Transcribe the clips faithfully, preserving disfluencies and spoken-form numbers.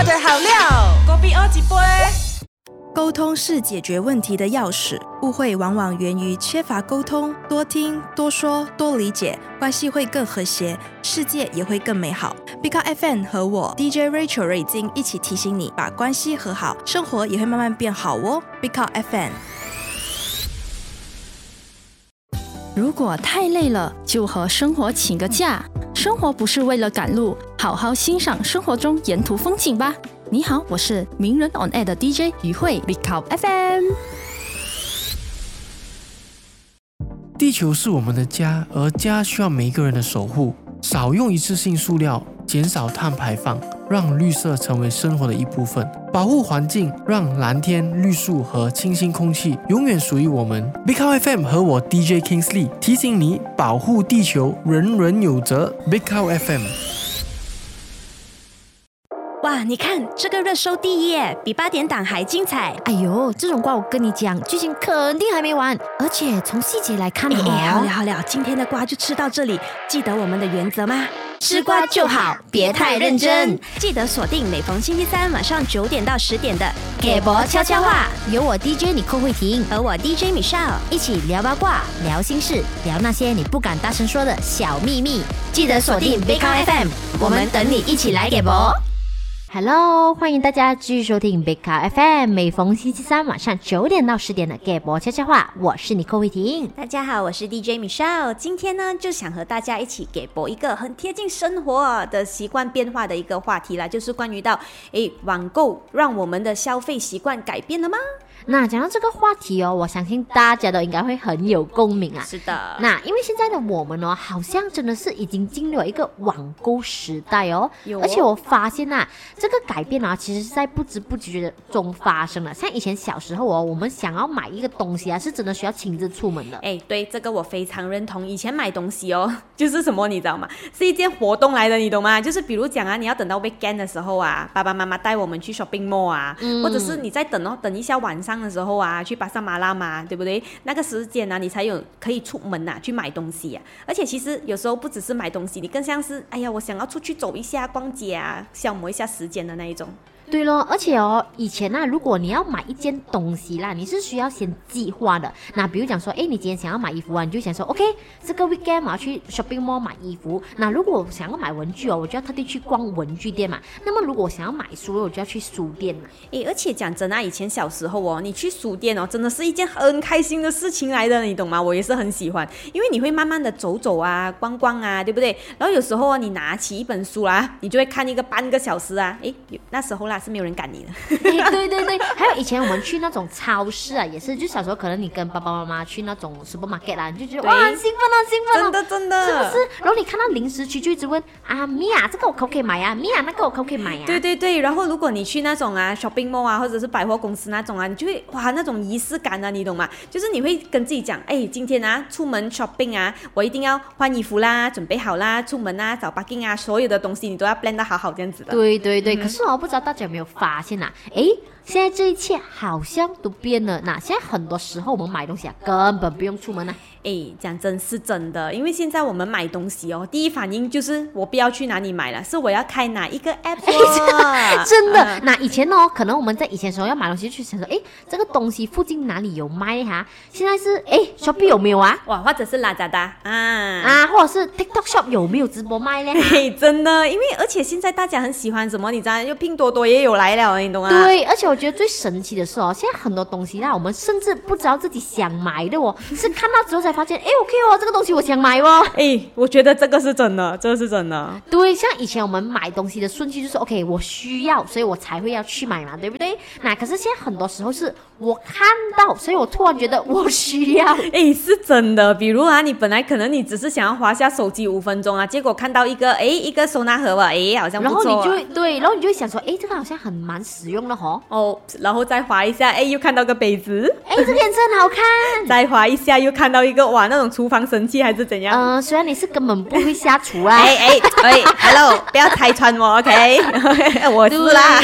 对好料，隔壁二几杯。 沟通是解决问题的钥匙，误会往往源于缺乏沟通。多听、多说、多理解，关系会更和谐，世界也会更美好。Big Up F M 和我 D J Rachel 瑞金一起提醒你，把关系和好，生活也会慢慢变好哦。Big Up F M。 如果太累了，就和生活请个假。生活不是为了赶路，好好欣赏生活中沿途风景吧。你好，我是名人 on air 的 D J 于慧 Big Up F M。 地球是我们的家，而家需要每一个人的守护。少用一次性塑料，减少碳排放，让绿色成为生活的一部分。保护环境，让蓝天、绿树和清新空气永远属于我们。Big Up F M 和我 D J Kingsley 提醒你，保护地球，人人有责。Big Up F M。 哇，你看这个热搜第一耶，比八点档还精彩。 哎呦，这种瓜我跟你讲，剧情肯定还没完，而且从细节来看哦。 哎，好了好了，今天的瓜就吃到这里，记得我们的原则吗？ 吃瓜就好，别太认真。 记得锁定每逢星期三晚上九点到十点的给博悄悄话，有我 D J 你寇慧婷和我 D J Michelle 一起聊八卦、聊心事、聊那些你不敢大声说的小秘密。记得锁定 Big Up F M， 我们等你一起来给博。Hello， 欢迎大家继续收听 Big Up F M， 每逢星期三晚上九点到十点的给博悄悄话，我是你寇慧婷。 大家好，我是 D J Michelle。今天呢，就想和大家一起给博一个很贴近生活的习惯变化的一个话题啦，就是关于到诶网购让我们的消费习惯改变了吗？ 那讲到这个话题哦，我相信大家都应该会很有共鸣啊。 是的， 那因为现在的我们哦，好像真的是已经进入了一个网购时代哦。 有哦， 而且我发现啊，这个改变啊，其实是在不知不觉中发生了。像以前小时候哦，我们想要买一个东西啊，是真的需要亲自出门的。 哎，对，这个我非常认同。以前买东西哦，就是什么你知道吗？是一件活动来的，你懂吗？就是比如讲啊，你要等到 weekend 的时候啊，爸爸妈妈带我们去 shopping mall 啊，嗯、或者是你在等哦，等一下晚上的时候啊，去巴沙马拉嘛，对不对？那个时间啊，你才有可以出门啊，去买东西啊。而且其实有时候不只是买东西，你更像是哎呀，我想要出去走一下、逛街啊，消磨一下时间的那一种。 对咯，而且哦，以前啊，如果你要买一件东西啦，你是需要先计划的。那比如讲说，哎，你今天想要买衣服啊，你就想说 ，OK， 这个 weekend 我要去 shopping mall 买衣服。那如果我想要买文具哦，我就要特地去逛文具店嘛。那么如果我想要买书，我就要去书店嘛。 哎，而且讲真啊，以前小时候哦，你去书店哦，真的是一件很开心的事情来的，你懂吗？我也是很喜欢，因为你会慢慢的走走啊，逛逛啊，对不对？然后有时候你拿起一本书啦，你就会看一个半个小时啊。哎，那时候啦是没有人赶你的。 对对对，还有以前我们去那种超市啊，也是，就小时候可能你跟爸爸妈妈去那种 supermarket 啦，你就觉得哇很兴奋啊，兴奋啊， 真的真的， 是不是？然后你看到零食区就一直问啊，米娅这个我可不可以买啊？米娅那个我可不可以买啊？ 对对对，然后如果你去那种啊 shopping mall 啊，或者是百货公司那种啊，你就会哇那种仪式感啊，你懂吗？就是你会跟自己讲，哎，今天啊出门 shopping 啊，我一定要换衣服啦，准备好啦，出门啊找 parking 啊，所有的东西你都要 plan 得好好这样子的。 对对对， 嗯、 可是我不知道大家有没有发现啊？哎，现在这一切好像都变了。那现在很多时候我们买东西啊，根本不用出门啊。 哎，讲真是真的，因为现在我们买东西哦，第一反应就是我不要去哪里买了，是我要开哪一个 app 哦。 真的，嗯、那以前哦，可能我们在以前的时候要买东西，就去想说，哎，这个东西附近哪里有卖哈？现在是哎 ，Shopee 有没有啊？ 哇，或者是 Lazada 啊啊，或者是 TikTok Shop 有没有直播卖呢？ 嘿，真的，因为而且现在大家很喜欢什么，你知道，就拼多多也有来了，你懂吗？ 对，而且我觉得最神奇的是哦，现在很多东西啦，我们甚至不知道自己想买的哦，是看到之后才发现，哎 ，OK 哦，这个东西我想买哦。 哎，我觉得这个是真的，这个是真的。 对，像以前我们买东西的顺序就是 OK， 我需要，所以我才会要去买嘛，对不对？那可是现在很多时候是我看到，所以我突然觉得我需要。 哎，是真的。比如啊，你本来可能你只是想要滑下手机五分钟啊，结果看到一个哎一个收纳盒吧，哎好像不错、啊。 然后你就会对，然后你就会想说，哎，这个好像很蛮实用的哦。 哦，然后再滑一下，哎又看到个杯子， 哎这个颜色很好看。 再滑一下又看到一个哇那种厨房神器还是怎样？ 嗯、呃，虽然你是根本不会下厨啊。 哎哎哎 ，Hello， 不要拆穿我 ，OK？ 我是啦。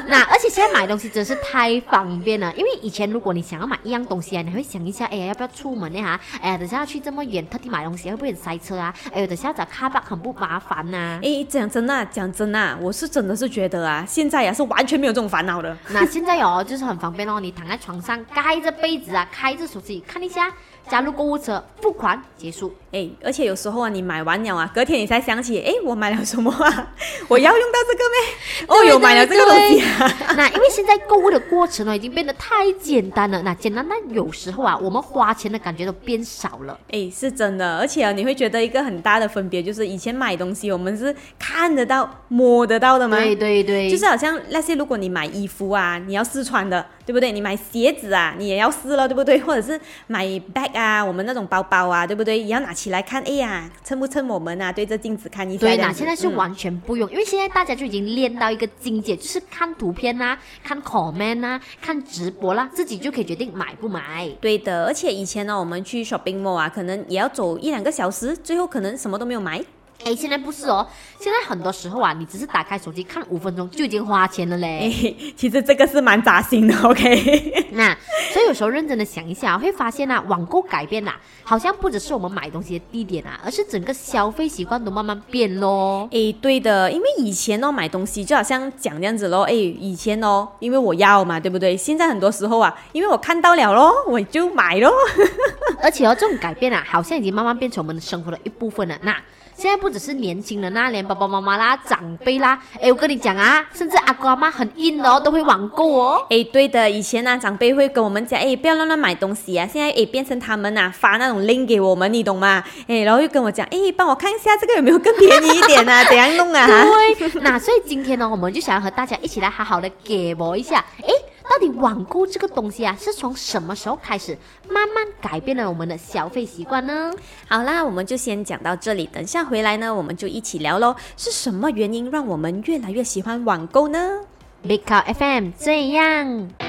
那而且现在买东西真是太方便了，因为以前如果你想要买一样东西啊，你还会想一下，哎呀要不要出门呢哈？哎呀等下要去这么远特地买东西会不会很塞车啊？哎呦等下找卡巴很不麻烦呐、啊。 哎，讲真啊，讲真啊，我是真的是觉得啊，现在呀、啊、是完全没有这种烦恼的。 那现在哦就是很方便哦，你躺在床上盖着被子啊，开着手机看一下。加入购物车，付款结束。 哎，而且有时候啊，你买完了啊，隔天你才想起，哎，我买了什么啊？我要用到这个咩？哦，有买了这个东西啊。 那因为现在购物的过程呢，已经变得太简单了。那简单到有时候啊，我们花钱的感觉都变少了。 哎，是真的，而且啊，你会觉得一个很大的分别就是，以前买东西我们是看得到、摸得到的嘛。 对对对， 就是好像那些如果你买衣服啊，你要试穿的，对不对？你买鞋子啊，你也要试了，对不对？或者是买 bag。啊，我们那种包包啊，对不对？也要拿起来看，哎呀，衬不衬我们啊？对着镜子看一下。 对啦，现在是完全不用，嗯、因为现在大家就已经练到一个境界，就是看图片啊，看 comment 啊，看直播啦，自己就可以决定买不买。 对的，而且以前呢，我们去 shopping mall 啊，可能也要走一两个小时，最后可能什么都没有买。 哎，现在不是哦，现在很多时候啊，你只是打开手机看五分钟就已经花钱了嘞。 哎，其实这个是蛮扎心的 ，OK 那所以有时候认真的想一下，会发现啊，网购改变啦，好像不只是我们买东西的地点啊，而是整个消费习惯都慢慢变咯。 哎，对的，因为以前哦买东西就好像讲这样子咯，哎，以前哦，因为我要嘛，对不对？现在很多时候啊，因为我看到了咯，我就买咯。 而且哦，这种改变啊，好像已经慢慢变成我们的生活的一部分了。那现在不只是年轻人啦，连爸爸妈妈啦、长辈啦，哎，我跟你讲啊，甚至阿公阿妈很硬的哦，都会网购哦。 哎，对的，以前啊，长辈会跟我们讲，哎，不要乱乱买东西啊。现在哎，变成他们啊发那种 link 给我们，你懂吗？哎，然后又跟我讲，哎，帮我看一下这个有没有更便宜一点啊？怎样弄啊？ 对，那所以今天呢，我们就想要和大家一起来好好的给我一下，哎。到底网购这个东西啊，是从什么时候开始慢慢改变了我们的消费习惯呢？ 好啦，我们就先讲到这里，等下回来呢，我们就一起聊咯。是什么原因让我们越来越喜欢网购呢？ Big Car F M 这样。